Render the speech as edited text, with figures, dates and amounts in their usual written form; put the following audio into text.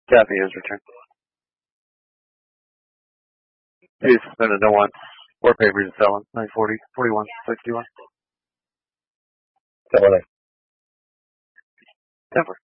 Kathy is returned. He's suspended no one. War papers is selling. 940, 41, 61. Temper.